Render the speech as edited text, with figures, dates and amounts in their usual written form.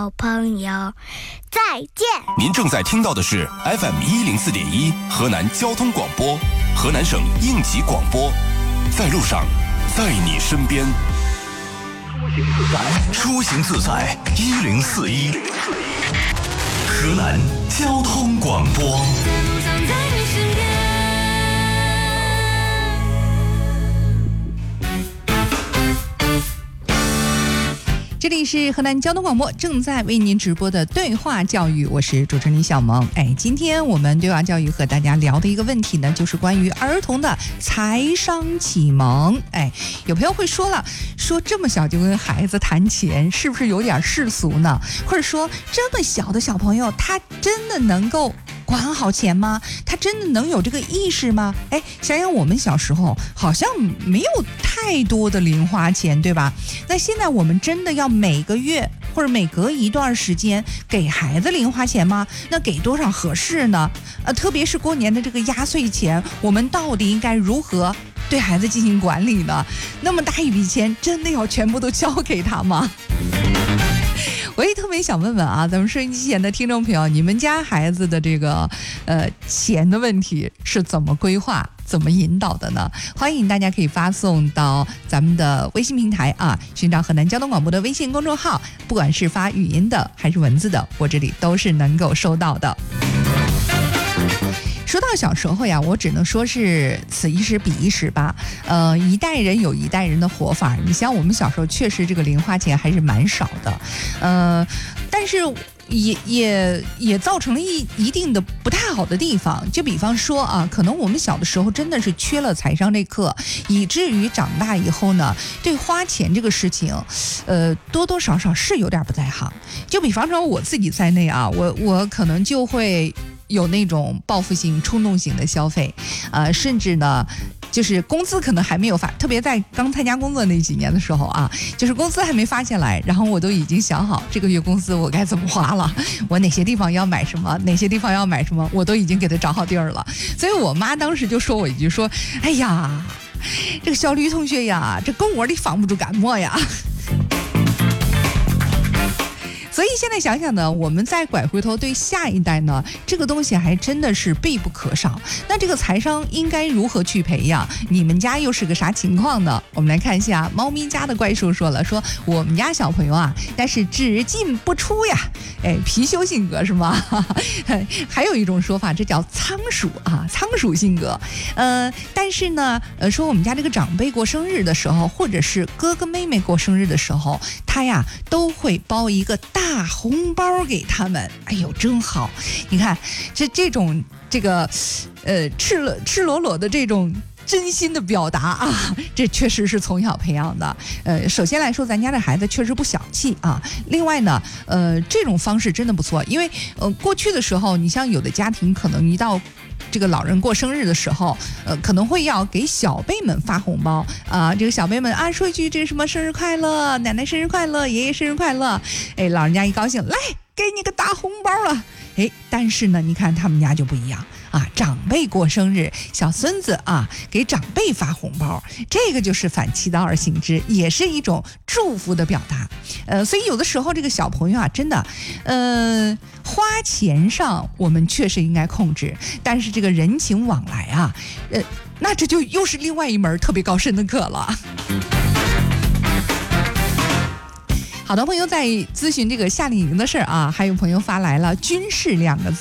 小朋友再见。 您正在听到的是 FM104.1 河南交通广播，河南省应急广播，在路上，在你身边。 出行自在1041，河南交通广播。 这里是河南交通广播正在为您直播的对话教育，我是主持人李小萌。今天我们对话教育和大家聊的一个问题呢，就是关于儿童的财商启蒙。有朋友会说了，说这么小就跟孩子谈钱，是不是有点世俗呢？或者说这么小的小朋友，他真的能够管好钱吗？他真的能有这个意识吗？想想我们小时候好像没有太多的零花钱，对吧？那现在我们真的要每个月或者每隔一段时间给孩子零花钱吗？那给多少合适呢？特别是过年的这个压岁钱，我们到底应该如何对孩子进行管理呢？那么大一笔钱，真的要全部都交给他吗？我也特别想问问啊，咱们收音机前的听众朋友，你们家孩子的这个钱的问题是怎么规划、怎么引导的呢？欢迎大家可以发送到咱们的微信平台啊，寻找河南交通广播的微信公众号，不管是发语音的还是文字的，我这里都是能够收到的。说到小时候呀，我只能说是此一时彼一时吧。一代人有一代人的活法。你像我们小时候，确实这个零花钱还是蛮少的。但是也造成了一定的不太好的地方。就比方说啊，可能我们小的时候真的是缺了财商这课，以至于长大以后呢，对花钱这个事情，多多少少是有点不在行。就比方说我自己在内啊，我可能就会有那种报复性、冲动型的消费，甚至呢，就是工资可能还没有发，特别在刚参加工作那几年的时候啊，就是工资还没发下来，然后我都已经想好这个月工资我该怎么花了，我哪些地方要买什么，哪些地方要买什么，我都已经给他找好地儿了。所以我妈当时就说我一句说：“哎呀，这个小吕同学呀，这狗窝里放不住干么呀。”所以现在想想呢，我们再拐回头对下一代呢，这个东西还真的是必不可少。那这个财商应该如何去培养？你们家又是个啥情况呢？我们来看一下，猫咪家的怪兽说了，说我们家小朋友啊，但是只进不出呀，貔貅性格是吗？还有一种说法，这叫仓鼠啊，仓鼠性格。但是呢，说我们家这个长辈过生日的时候，或者是哥哥妹妹过生日的时候，他呀都会包一个大红包给他们。哎呦，真好！你看这种这个赤裸裸的这种真心的表达啊，这确实是从小培养的。首先来说，咱家的孩子确实不小气啊。另外呢，这种方式真的不错，因为过去的时候，你像有的家庭可能一到这个老人过生日的时候，可能会要给小辈们发红包啊。这个小辈们啊，说一句这个什么生日快乐，奶奶生日快乐，爷爷生日快乐。老人家一高兴，来给你个大红包了。但是呢，你看他们家就不一样啊，长辈过生日，小孙子啊给长辈发红包，这个就是反其道而行之，也是一种祝福的表达。所以有的时候这个小朋友啊，真的，花钱上我们确实应该控制，但是这个人情往来啊，那这就又是另外一门特别高深的课了。好多朋友在咨询这个夏令营的事儿啊，还有朋友发来了军事2个字。